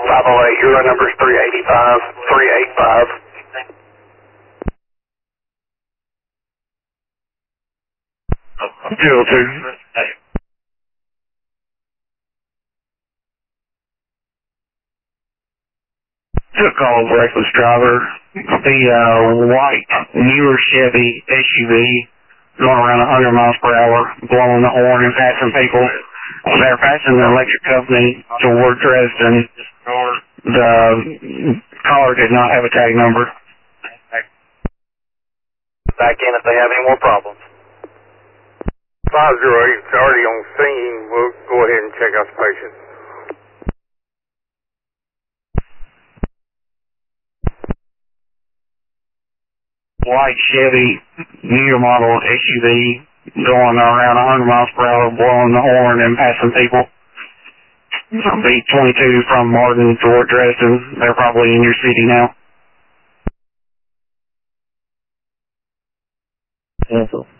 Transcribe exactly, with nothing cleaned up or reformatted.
five oh eight, your number is three eighty-five, three eighty-five. Zero two. Took call of reckless driver. The uh, white newer Chevy S U V going around one hundred miles per hour, blowing the horn and passing people. They're passing the electric company toward Dresden. The caller did not have a tag number. Back in if they have any more problems. five oh eight is already on scene. We'll go ahead and check out the patient. White Chevy, newer model S U V, going around one hundred miles per hour, blowing the horn and passing people. B twenty-two from Martin toward Dresden. They're probably in your city now. Cancel.